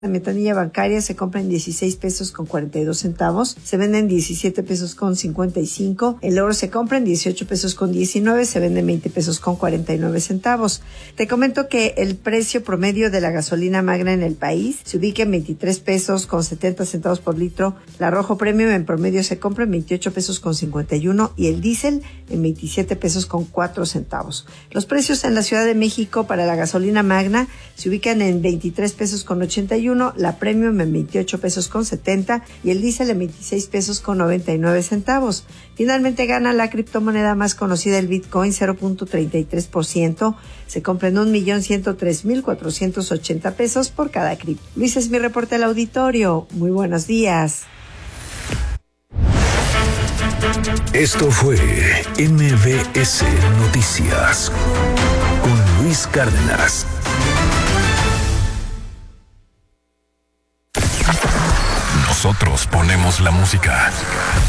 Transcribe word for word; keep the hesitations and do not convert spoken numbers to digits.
La ventanilla bancaria se compra en dieciséis pesos con cuarenta y dos centavos, se vende en diecisiete pesos con cincuenta y cinco, el oro se compra en dieciocho pesos con diecinueve, se vende en veinte pesos con cuarenta y nueve centavos. Te comento que el precio promedio de la gasolina magna en el país se ubica en veintitrés pesos con setenta centavos por litro, la Rojo Premium en promedio se compra en veintiocho pesos con cincuenta y uno y el diésel en veintisiete pesos con cuatro centavos. Los precios en la Ciudad de México para la gasolina magna se ubican en veintitrés pesos con ochenta y uno, la Premium en veintiocho pesos con setenta y el diésel en veintiséis pesos con noventa y nueve centavos. Finalmente gana la criptomoneda más conocida, el Bitcoin, cero punto treinta y tres por ciento. Se compra en un millón ciento tres mil cuatrocientos ochenta pesos por cada cripto. Luis, es mi reporte al auditorio. Muy buenos días. Esto fue M V S Noticias con Luis Cárdenas. Nosotros ponemos la música.